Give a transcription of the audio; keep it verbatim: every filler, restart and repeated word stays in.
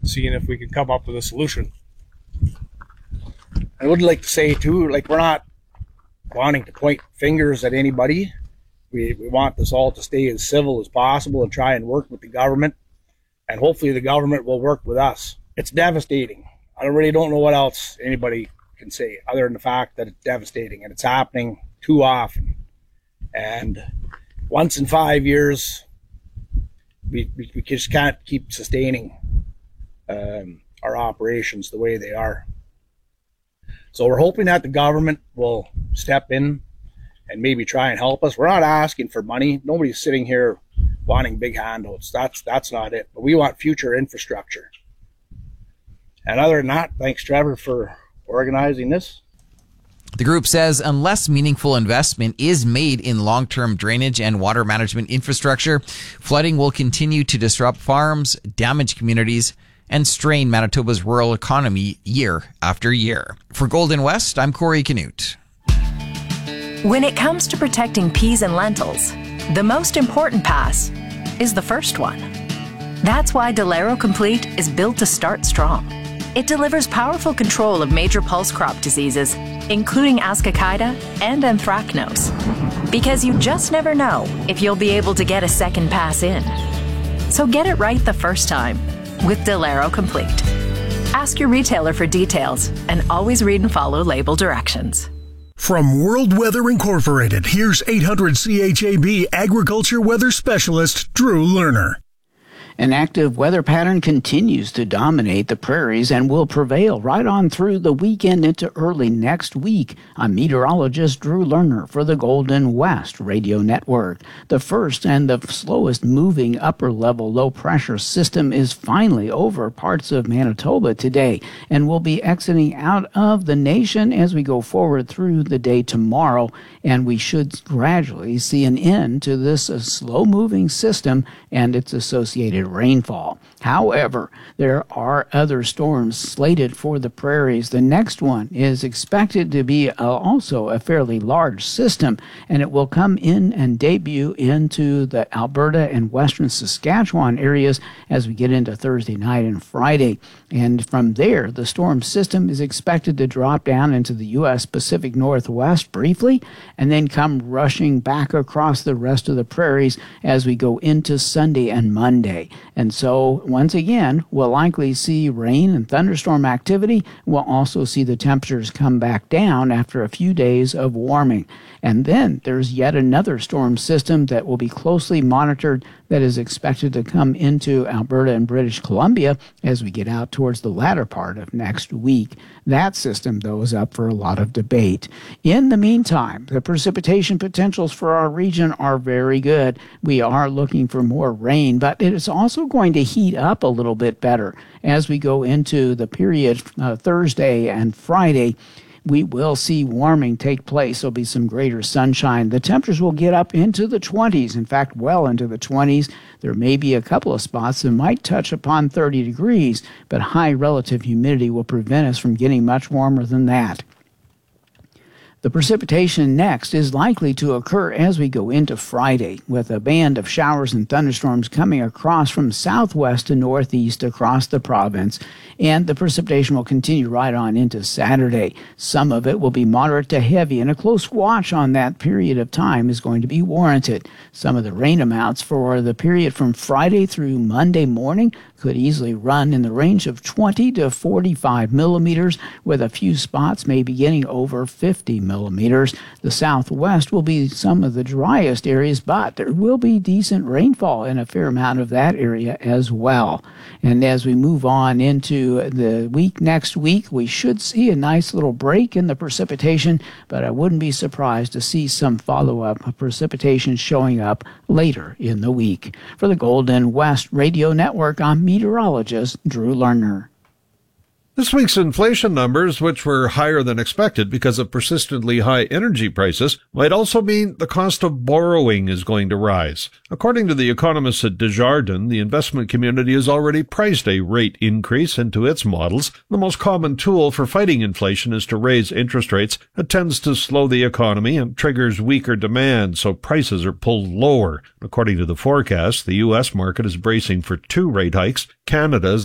seeing if we can come up with a solution. I would like to say too, like, we're not wanting to point fingers at anybody. We, we want this all to stay as civil as possible and try and work with the government. And hopefully the government will work with us. It's devastating. I really don't know what else anybody can say other than the fact that it's devastating, and it's happening too often. And once in five years, we, we, we just can't keep sustaining um, our operations the way they are. So we're hoping that the government will step in and maybe try and help us. We're not asking for money. Nobody's sitting here wanting big handouts. That's that's not it. But we want future infrastructure. And other than that, thanks, Trevor, for organizing this. The group says unless meaningful investment is made in long-term drainage and water management infrastructure, flooding will continue to disrupt farms, damage communities, and strain Manitoba's rural economy year after year. For Golden West, I'm Corey Canute. When it comes to protecting peas and lentils, the most important pass is the first one. That's why Delero Complete is built to start strong. It delivers powerful control of major pulse crop diseases, including Ascochyta and Anthracnose, because you just never know if you'll be able to get a second pass in. So get it right the first time with Delero Complete. Ask your retailer for details and always read and follow label directions. From World Weather Incorporated, here's eight hundred C H A B Agriculture Weather Specialist Drew Lerner. An active weather pattern continues to dominate the prairies and will prevail right on through the weekend into early next week. I'm meteorologist Drew Lerner for the Golden West Radio Network. The first and the slowest moving upper-level low-pressure system is finally over parts of Manitoba today and will be exiting out of the nation as we go forward through the day tomorrow, and we should gradually see an end to this uh, slow-moving system and its associated rainfall. However, there are other storms slated for the prairies. The next one is expected to be uh, also a fairly large system, and it will come in and debut into the Alberta and western Saskatchewan areas as we get into Thursday night and Friday. And from there, the storm system is expected to drop down into the U S Pacific Northwest briefly, and then come rushing back across the rest of the prairies as we go into Sunday and Monday. And so, once again, we'll likely see rain and thunderstorm activity. We'll also see the temperatures come back down after a few days of warming. And then there's yet another storm system that will be closely monitored that is expected to come into Alberta and British Columbia as we get out towards the latter part of next week. That system, though, is up for a lot of debate. In the meantime, the precipitation potentials for our region are very good. We are looking for more rain, but it is also going to heat up a little bit better as we go into the period uh, Thursday and Friday. We will see warming take place. There'll be some greater sunshine. The temperatures will get up into the twenties, in fact, well into the twenties. There may be a couple of spots that might touch upon thirty degrees, but high relative humidity will prevent us from getting much warmer than that. The precipitation next is likely to occur as we go into Friday, with a band of showers and thunderstorms coming across from southwest to northeast across the province, and the precipitation will continue right on into Saturday. Some of it will be moderate to heavy, and a close watch on that period of time is going to be warranted. Some of the rain amounts for the period from Friday through Monday morning could easily run in the range of twenty to forty-five millimeters, with a few spots maybe getting over fifty millimeters. The southwest will be some of the driest areas, but there will be decent rainfall in a fair amount of that area as well. And as we move on into the week next week, we should see a nice little break in the precipitation, but I wouldn't be surprised to see some follow-up precipitation showing up later in the week. For the Golden West Radio Network, I'm meteorologist Drew Lerner. This week's inflation numbers, which were higher than expected because of persistently high energy prices, might also mean the cost of borrowing is going to rise. According to the economists at Desjardins, the investment community has already priced a rate increase into its models. The most common tool for fighting inflation is to raise interest rates. It tends to slow the economy and triggers weaker demand, so prices are pulled lower. According to the forecast, the U S market is bracing for two rate hikes. Canada's